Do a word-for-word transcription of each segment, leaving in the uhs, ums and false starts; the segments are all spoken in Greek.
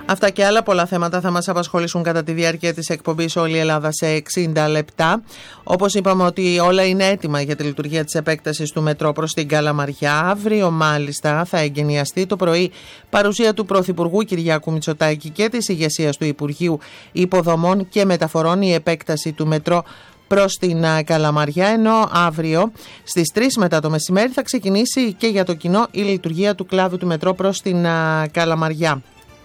Αυτά και άλλα πολλά θέματα θα μας απασχολήσουν κατά τη διάρκεια της εκπομπής Όλη η Ελλάδα σε εξήντα λεπτά. Όπως είπαμε ότι όλα είναι έτοιμα για τη λειτουργία της επέκτασης του μετρό προς την Καλαμαριά. Αύριο μάλιστα θα εγκαινιαστεί το πρωί παρουσία του Πρωθυπουργού Κυριάκου Μητσοτάκη και της ηγεσίας του Υπουργείου Υποδομών και Μεταφορών η επέκταση του μετρό προς την Καλαμαριά, ενώ αύριο στις τρεις μετά το μεσημέρι θα ξεκινήσει και για το κοινό η λειτουργία του κλάδου του μετρό προς την Καλαμαριά.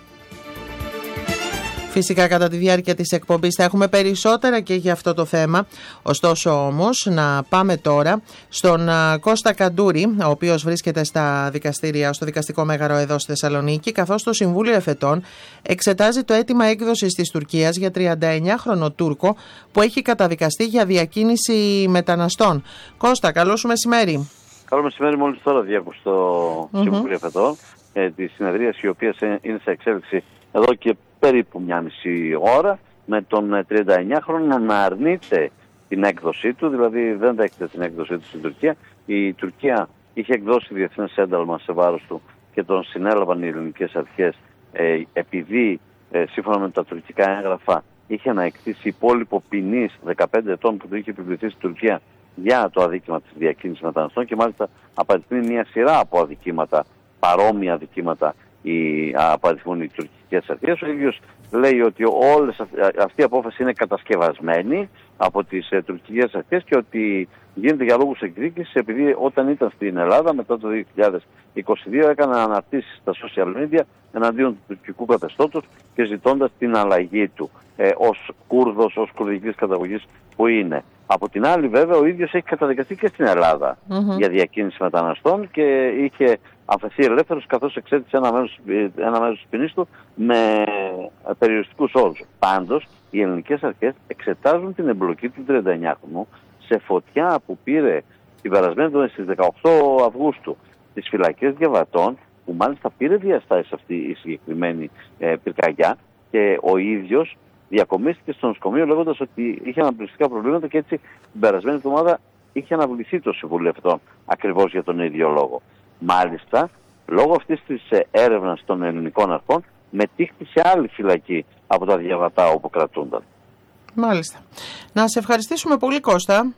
Φυσικά κατά τη διάρκεια της εκπομπής θα έχουμε περισσότερα και για αυτό το θέμα. Ωστόσο όμως να πάμε τώρα στον Κώστα Καντούρη, ο οποίος βρίσκεται στα δικαστήρια, στο δικαστικό μέγαρο εδώ στη Θεσσαλονίκη, καθώς το Συμβούλιο Εφετών εξετάζει το αίτημα έκδοσης της Τουρκίας για τριανταεννιάχρονο Τούρκο που έχει καταδικαστεί για διακίνηση μεταναστών. Κώστα, καλό σου μεσημέρι. Καλό μεσημέρι, μόλις τώρα διάκουσα στο mm-hmm. Συμβούλιο Εφετών ε, τη συνεδρία η οποία είναι σε εξέλιξη εδώ και περίπου μια μισή ώρα, με τον τριανταεννιάχρονο να αρνείται την έκδοσή του, δηλαδή δεν δέχεται την έκδοσή του στην Τουρκία. Η Τουρκία είχε εκδώσει διεθνές ένταλμα σε βάρος του και τον συνέλαβαν οι ελληνικές αρχές ε, επειδή ε, σύμφωνα με τα τουρκικά έγγραφα είχε αναεκτήσει υπόλοιπο ποινής δεκαπέντε ετών που του είχε επιβληθεί στην Τουρκία για το αδίκημα της διακίνησης μεταναστών και μάλιστα απαριθμεί μια σειρά από αδικήματα, παρόμοια αδικήματα οι, απαριθμούν οι τουρκικές αρχές. Ο ίδιος λέει ότι όλες αυτή η απόφαση είναι κατασκευασμένη από τις ε, τουρκικές αρχές και ότι γίνεται για λόγους εκδίκησης επειδή όταν ήταν στην Ελλάδα μετά το δύο χιλιάδες είκοσι δύο έκανε αναρτήσεις στα social media εναντίον του τουρκικού καθεστώτος και ζητώντας την αλλαγή του ε, ως Κούρδος, ως κουρδικής καταγωγής που είναι. Από την άλλη βέβαια ο ίδιος έχει καταδικαστεί και στην Ελλάδα mm-hmm. για διακίνηση μεταναστών και είχε αφαιθεί ελεύθερος καθώς εξέτησε ένα μέρος, ένα μέρος της ποινής του με περιοριστικούς όρους. Πάντως οι ελληνικές αρχές εξετάζουν την εμπλοκή του τριανταεννιάχρονου σε φωτιά που πήρε την περασμένη στις δεκαοκτώ Αυγούστου στις φυλακές Διαβατών, που μάλιστα πήρε διαστάσεις αυτή η συγκεκριμένη ε, πυρκαγιά και ο ίδιος διακομίστηκε στο νοσοκομείο λέγοντας ότι είχε αναπληκτικά προβλήματα και έτσι την περασμένη εβδομάδα είχε αναβληθεί το Συμβούλιο Εφετών ακριβώς για τον ίδιο λόγο. Μάλιστα, λόγω αυτής της έρευνας των ελληνικών αρχών μετήχθη σε άλλη φυλακή από τα Διαβατά όπου κρατούνταν. Μάλιστα. Να σε ευχαριστήσουμε πολύ, Κώστα.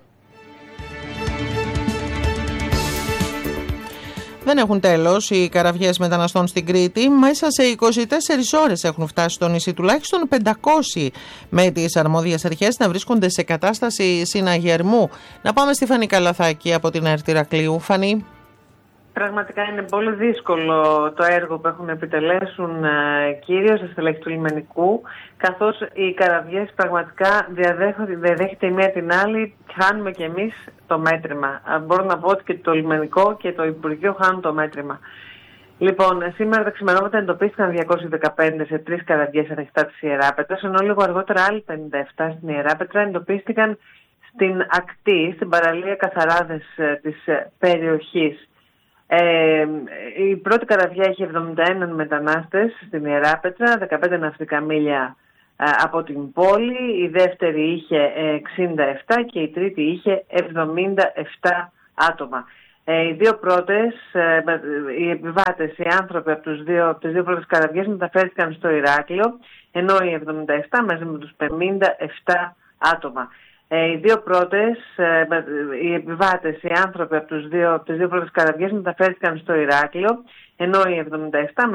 Δεν έχουν τέλος οι καραβιές μεταναστών στην Κρήτη. Μέσα σε είκοσι τέσσερις ώρες έχουν φτάσει στο νησί τουλάχιστον πεντακόσιοι με τις αρμόδιες αρχές να βρίσκονται σε κατάσταση συναγερμού. Να πάμε στη Φανή Καλαθάκη από την ΕΡΤ Ηρακλείου. Φανή. Πραγματικά είναι πολύ δύσκολο το έργο που έχουν επιτελέσουν ε, κυρίως στα στελέχη του λιμενικού, καθώς οι καραβιές πραγματικά διαδέχεται η μία την άλλη, χάνουμε και εμείς το μέτρημα. Ε, μπορώ να πω ότι και το λιμενικό και το Υπουργείο χάνουν το μέτρημα. Λοιπόν, σήμερα τα ξημερώματα εντοπίστηκαν διακόσιοι δεκαπέντε σε τρεις καραβιές ανοιχτά της Ιεράπετρας, ενώ λίγο αργότερα άλλοι πενήντα επτά στην Ιεράπετρα εντοπίστηκαν στην ακτή, στην παραλία Καθαράδες ε, της ε, περιοχής. Ε, η πρώτη καραβιά είχε εβδομήντα ένα μετανάστες στην Ιεράπετρα, δεκαπέντε ναυτικά μίλια ε, από την πόλη, η δεύτερη είχε εξήντα επτά και η τρίτη είχε εβδομήντα επτά άτομα. Ε, οι δύο πρώτες, ε, οι επιβάτες, οι άνθρωποι από, τους δύο, από τις δύο πρώτες καραβιές μεταφέρθηκαν στο Ηράκλειο, ενώ οι εβδομήντα επτά μαζί με τους πενήντα επτά άτομα. Ε, οι δύο πρώτες, ε, οι επιβάτες, οι άνθρωποι από, τους δύο, από τις δύο πρώτες καραβιές μεταφέρθηκαν στο Ηράκλειο, ενώ οι εβδομήντα επτά